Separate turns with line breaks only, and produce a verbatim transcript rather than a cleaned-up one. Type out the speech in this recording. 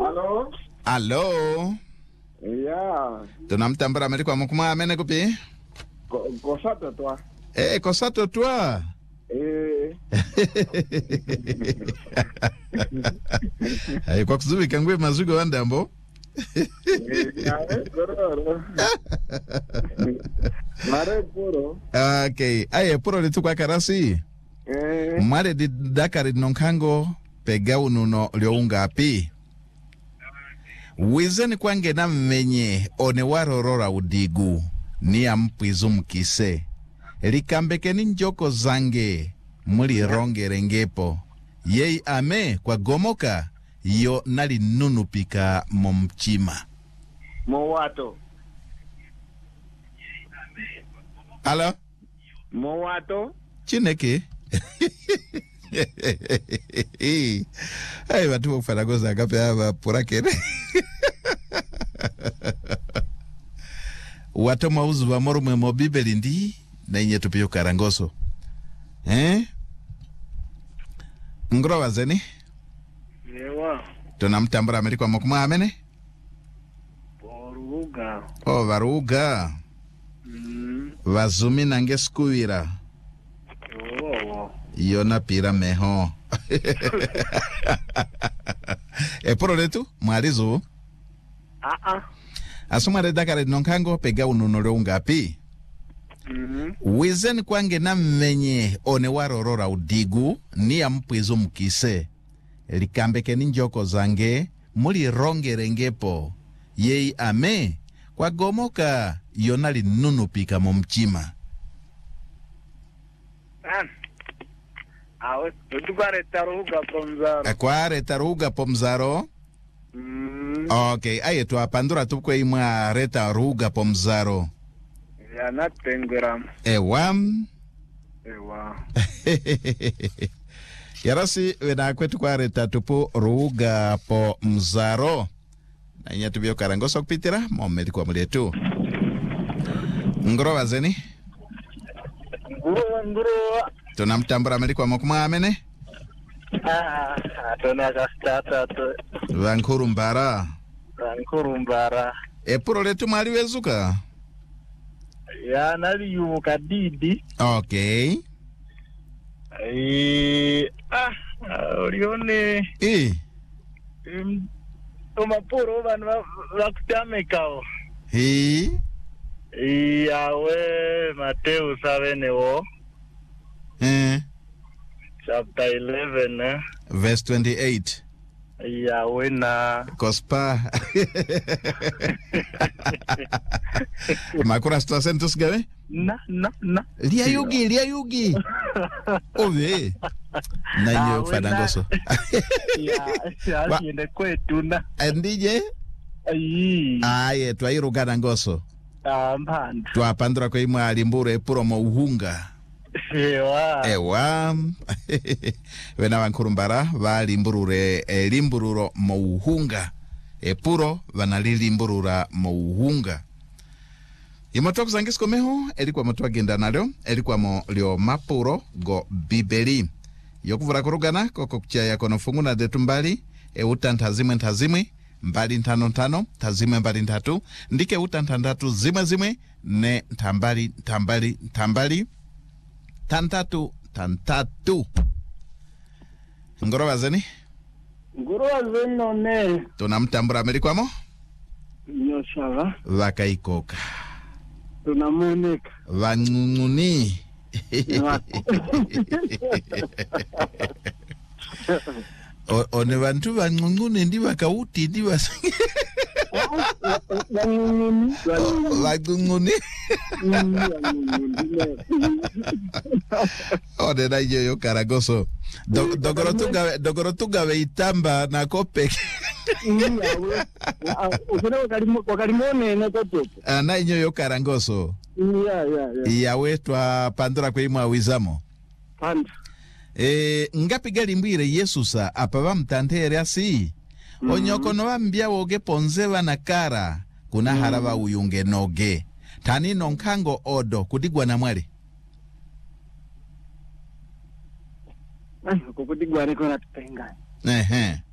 Hello?
Hello?
Yeah.
Tunamtambara Amerika mkuma amene kupi?
Kosato toa.
Eh, kosato toa.
Eh.
Ai kwa kuzubi kangwe mazugo wandambo.
Eh, gororo. Mare puro.
Okay, aye puro litu kwa karasi.
Eh.
Mare di Dakar nonkango pega ununo lyounga api. Wizeni kwange na mmenye one warorora udigu ni ampwizu mkise. Likambeke ni njoko zange muli ronge rengepo. Yei ame kwa gomoka yo nali nunu pika momchima.
Mowato.
Alo?
Mowato.
Chineke? Hai watu wakufana goza agape hava purakene. Watu mauzu wa moru mwe bibeli ndi na inye tupiyo karangoso. Eh? Ngro wazeni?
Ewa.
Tunamtambara Amerika mkuma amene?
Varuga.
Oh, varuga.
Mm.
Vazumi nange skuira.
Oh.
Yona pira meho. E poro letu, mwalizu?
Ah ah.
Asumare Dakar nonkango pega ununolo ungapi?
Mhm.
Wizeni kwange na mmenye one warorora udigu ni ampwizu mkise. Likambeke ni njoko zange muli ronge rengepo. Yei ame kwa gomoka yonali nunu pika momchima.
Ah. Awe, tutukare taruga pomzaro.
Kwa reta ruga pomzaro?
Mm.
Okay, aye tu apandura tukwe imwa reta ruga pomzaro.
Ya natengeram.
Ewam.
Ewa.
Yarasi wena kwetu kwa reta tupu ruga po mzaro. Na inya tubio karangoso kupitira momedi kwa mulietu. Ngoro wazeni?
Nguro nguro.
Tunamtambura Amerika mkuma amene?
Ah, atona kastata to.
Vankuru mbara.
Vankuru mbara.
E puro letu mali wezuka?
Ya nali yumuka didi.
Okay.
Eh, ah, orione.
Eh.
Um, umapuro vanu vakutamekao.
He.
Yawe Mateo seven wo.
Eh.
Chapter eleven eh.
Verse twenty-eight.
Yawe na
Cospa. Makura strasentus gawe?
na na na.
Lia yugi, lia yugi. Ove. Na inyo fadangoso.
Ya, ya yende kwetu na.
Ndije?
Ayi.
Aye, twairuga nangoso.
Ah, mpanda.
Twapandura kwa imwa alimbure puro mo uhunga.
Ewa.
Ewa. Wena wankurumbara valimburure e, limbururo mo uhunga. E puro vanalilimburura mo uhunga. Imotoku zangisko meho, erikwa motu agenda nalyo, erikwa mo lio mapuro go bibeli. Yokuvura kurugana, koko kuchia ya kono fungu na detumbali, e uta ntazimwe ntazimwe, mbali ntano ntano, tazimwe mbali ntatu, ndike uta ntandatu zimwe zimwe, ne ntambali, ntambali, ntambali, tantatu, tantatu. Ngoro wazeni?
Ngoro wazeni none.
Tunamtambura Amerika mo?
Nyoshava.
Vakaikoka.
Tunamoneka.
Vangunguni. O, one vantu vangunguni ndi vakauti ndi vasangi.
Vangunguni.
Vangunguni. One na iyo yo karagoso. Do, dogoro tugawe, dogoro tugawe itamba na kopeke.
Ukuna wakalimone na kopeke.
Ana iyo yo karangoso.
Ya, ya, ya.
Iyawe twa pandura kwa imwa wizamo.
Panda.
E, ngapi gali mbwire Yesusa apava mtantere asi. Mm -hmm. Onyoko no wambia woge ponzeva na kara. Kuna mm -hmm. harava uyunge noge. Tani nonkango odo kudigwa na mwari.
Ay, kukudigwa reko na tupenga.
Ehe.